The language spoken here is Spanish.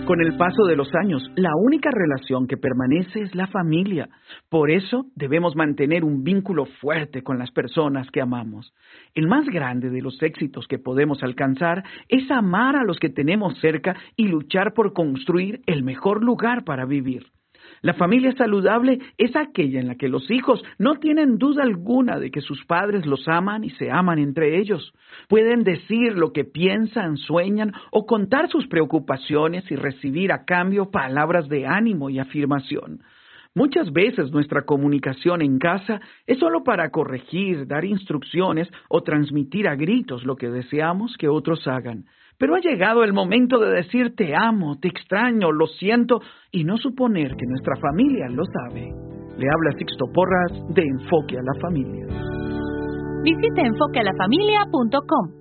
Con el paso de los años, la única relación que permanece es la familia. Por eso debemos mantener un vínculo fuerte con las personas que amamos. El más grande de los éxitos que podemos alcanzar es amar a los que tenemos cerca y luchar por construir el mejor lugar para vivir. La familia saludable es aquella en la que los hijos no tienen duda alguna de que sus padres los aman y se aman entre ellos. Pueden decir lo que piensan, sueñan o contar sus preocupaciones y recibir a cambio palabras de ánimo y afirmación. Muchas veces nuestra comunicación en casa es solo para corregir, dar instrucciones o transmitir a gritos lo que deseamos que otros hagan. Pero ha llegado el momento de decir te amo, te extraño, lo siento y no suponer que nuestra familia lo sabe. Le habla Sixto Porras de Enfoque a la Familia. Visite enfoquealafamilia.com.